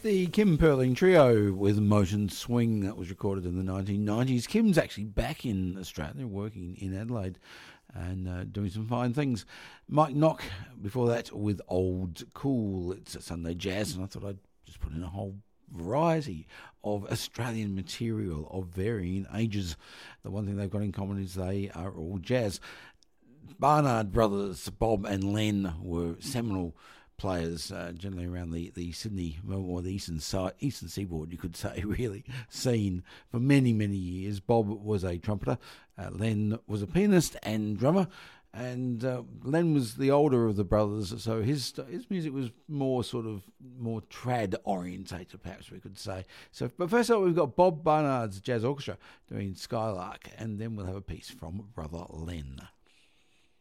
The Kim Perling Trio with Motion Swing, that was recorded in the 1990s. Kim's actually back in Australia, working in Adelaide and doing some fine things. Mike Knock, before that, with Old Cool. It's a Sunday Jazz, and I thought I'd just put in a whole variety of Australian material of varying ages. The one thing they've got in common is they are all jazz. Barnard brothers, Bob and Len, were seminal players generally around the Sydney or the eastern seaboard, you could say, really scene for many, many years. Bob was a trumpeter, Len was a pianist and drummer, and Len was the older of the brothers, so his music was more trad orientated, perhaps we could say. So, but first of all, we've got Bob Barnard's Jazz Orchestra doing Skylark, and then we'll have a piece from Brother Len.